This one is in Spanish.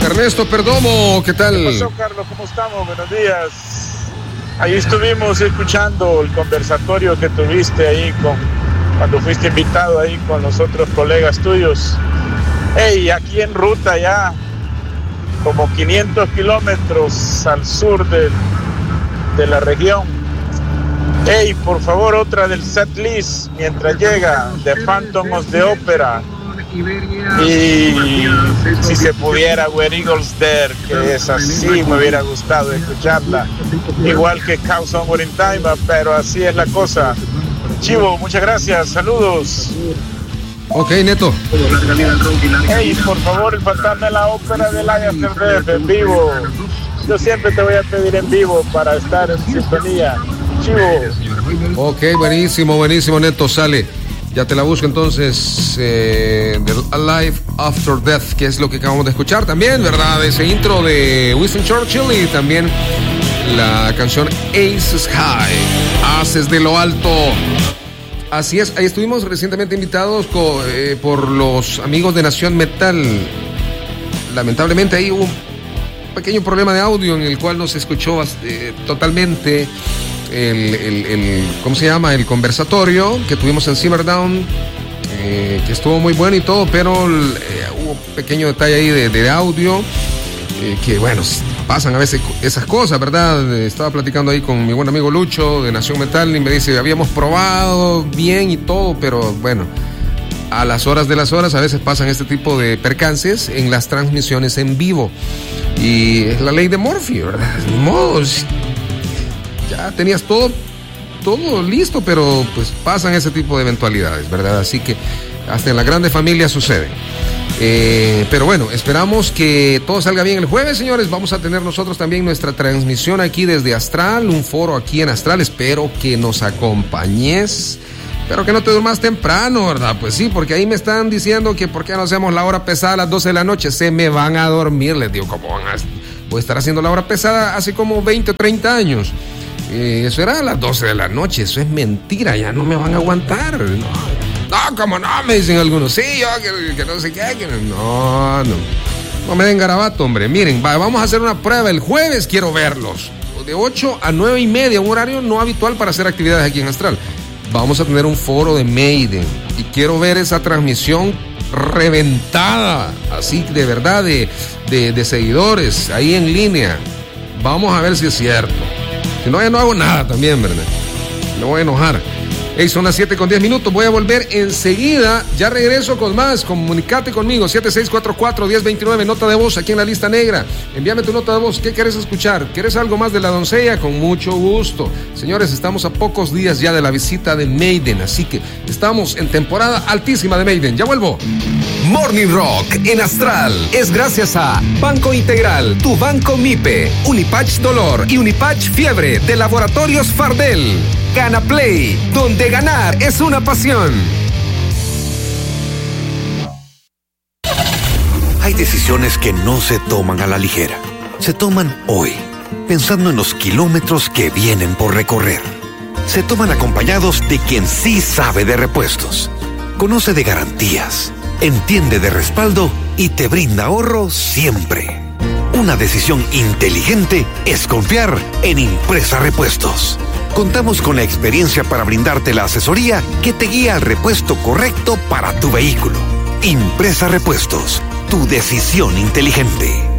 Ernesto Perdomo, ¿qué tal? ¿Qué pasó, Carlos? ¿Cómo estamos? Buenos días. Ahí estuvimos escuchando el conversatorio que tuviste ahí cuando fuiste invitado ahí con los otros colegas tuyos. Hey, aquí en ruta ya, como 500 kilómetros al sur de la región. Hey, por favor, otra del setlist mientras llega, The Phantom of the Opera. Y si se pudiera, Where Eagles Dare, que es así, me hubiera gustado escucharla. Igual que Cow Somewhere in Time, pero así es la cosa. Chivo, muchas gracias, saludos. Ok, Neto. Hey, por favor, el fantasma de la ópera de Live After Death en vivo. Yo siempre te voy a pedir en vivo para estar en sintonía. Chivo. Ok, buenísimo, Neto, sale. Ya te la busco entonces, del Alive After Death, que es lo que acabamos de escuchar también, ¿verdad? Ese intro de Winston Churchill y también la canción Aces High, Haces de lo Alto. Así es, ahí estuvimos recientemente invitados por los amigos de Nación Metal. Lamentablemente ahí hubo un pequeño problema de audio en el cual no se escuchó totalmente ¿cómo se llama? El conversatorio que tuvimos en Simmerdown, que estuvo muy bueno y todo, pero hubo un pequeño detalle ahí de audio, que bueno, pasan a veces esas cosas, ¿verdad? Estaba platicando ahí con mi buen amigo Lucho de Nación Metal y me dice, habíamos probado bien y todo, pero bueno, a las horas de las horas a veces pasan este tipo de percances en las transmisiones en vivo y es la ley de Murphy, ¿verdad? Ni modo, ya tenías todo listo, pero pues pasan ese tipo de eventualidades, ¿verdad? Así que hasta en la grande familia sucede. Pero bueno, esperamos que todo salga bien el jueves, señores. Vamos a tener nosotros también nuestra transmisión aquí desde Astral, un foro aquí en Astral. Espero que nos acompañes, pero que no te durmas temprano, ¿verdad? Pues sí, porque ahí me están diciendo que por qué no hacemos la hora pesada a las 12 de la noche. Se me van a dormir, les digo, ¿cómo van a voy a estar haciendo la hora pesada hace como 20 o 30 años? Eso era a las 12 de la noche, eso es mentira, ya no me van a aguantar. No, como no, me dicen algunos, sí, yo que no sé qué, no me den garabato, hombre. Miren, vamos a hacer una prueba el jueves, quiero verlos, de 8 a 9 y media, un horario no habitual para hacer actividades aquí en Astral. Vamos a tener un foro de Maiden y quiero ver esa transmisión reventada, así de verdad, de seguidores ahí en línea. Vamos a ver si es cierto. Si no, ya no hago nada también, ¿verdad? No voy a enojar. Hey, son las 7:10. Voy a volver enseguida. Ya regreso con más. Comunicate conmigo. 7644-1029. Nota de voz aquí en la lista negra. Envíame tu nota de voz. ¿Qué quieres escuchar? ¿Quieres algo más de La Doncella? Con mucho gusto. Señores, estamos a pocos días ya de la visita de Maiden. Así que estamos en temporada altísima de Maiden. Ya vuelvo. Morning Rock en Astral es gracias a Banco Integral, tu banco MIPE, Unipatch Dolor y Unipatch Fiebre de Laboratorios Fardel. Gana Play, donde ganar es una pasión. Hay decisiones que no se toman a la ligera. Se toman hoy, pensando en los kilómetros que vienen por recorrer. Se toman acompañados de quien sí sabe de repuestos, conoce de garantías, entiende de respaldo y te brinda ahorro siempre. Una decisión inteligente es confiar en Impresa Repuestos. Contamos con la experiencia para brindarte la asesoría que te guía al repuesto correcto para tu vehículo. Impresa Repuestos, tu decisión inteligente.